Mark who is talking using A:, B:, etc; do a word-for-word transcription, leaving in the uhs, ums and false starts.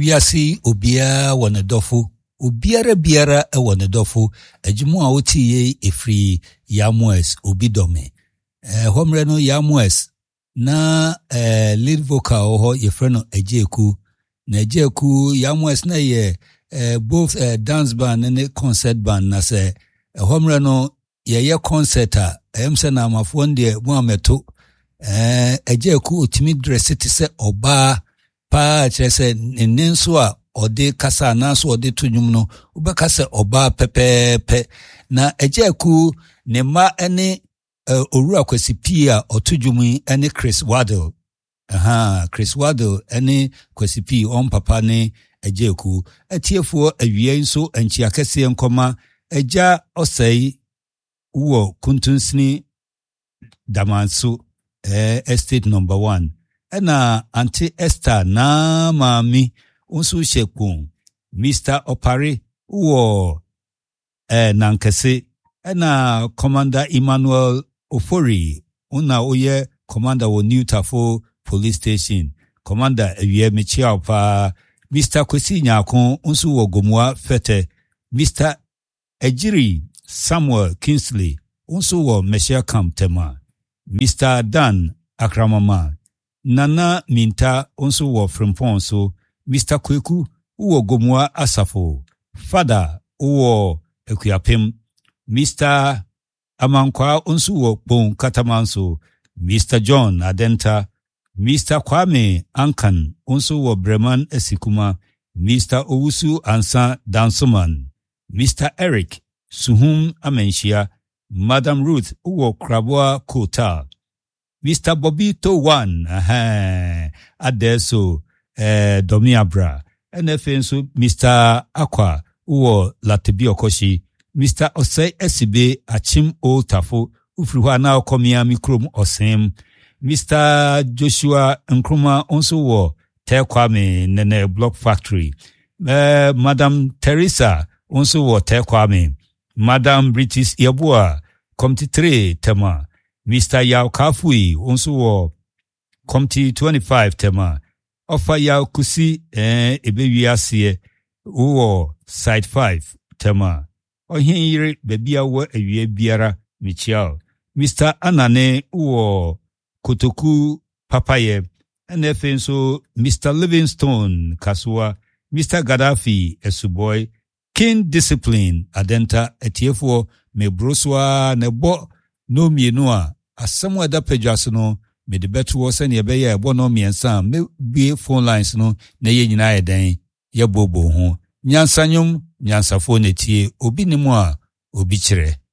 A: Ewiasi obia wonedofo obiara biara e wonedofo adwuma a wotie efri Yamoes obidome eh homre no Yamoes na eh lead vocal ho yefreno Ejeku na Ejeku Yamoes na ye eh both eh, dance band and concert band na se eh, homre no ye ye concert a emse na amafo ndie mu ameto eh Ejeku otimi dress ti se oba pa chese nenso a ode kasa na so ode tonwum no ubeka se oba pepepe na Ejeku ne ma ene uh, Owura Kwesi P a otodwum ene Chris Waddle aha Chris Waddle ene Kwesi P on papa ne Ejeku atiefo awie nso anchi akese nkoma eja osei wo kuntunsini damanso eh, estate number one ena Auntie Esther na mami unsu shekun Mister Opare uwo eh, nankese ena Commander Emmanuel Ofori una oye Commander wo New Tafo Police Station Commander ewie mechiao pa Mister Kwesi Nyakon unsu wo Gomua Fete Mister Ejiri Samuel Kingsley unsu wo Meshia Camp Tema Mister Dan Akramama Nana Minta unsu wo Frimpon so Mister Kweku uwo Gomua Asafo Father uwo Ekuyapem Mister Amankwa unsu wo Bon Katamanso Mister John Adenta Mister Kwame Ankan unsu wo Breman Esikuma Mister Owusu Ansa Dansoman Mister Eric Suhum Amenshia Madam Ruth uwo Krabwa Kota Mister Bobito One aha adeso eh Domiabra N F N so Mister Aqua uwo Latibi Okoshi Mister Osei Esibe Achim Old Tafo ufriwa na okomia mikrom osem Mister Joshua Nkrumah onso wo Tekwame Nene Block Factory eh Madam Teresa onso wo Tekwame Madam British Yabua Committee three Tema Mister Yao Kafui onso wo Committee twenty-five Tema Ofa Yao Kusi eh ebewiase uwo Side five Tema Ohin yire bebia wo awie biara michiao Mister Anane uwo Kotoku Papaye N F N so Mister Livingstone Kasua Mister Gaddafi Esuboy King Discipline Adenta etiefo me broswa ne bo no mienu a asem wada pejwaso no me de beto wo se ne be ye bo no miensa me bie phone lines no na ye nyina ye den ye bobo ho nyansanyum nyansafo netie obi nimu a obi kire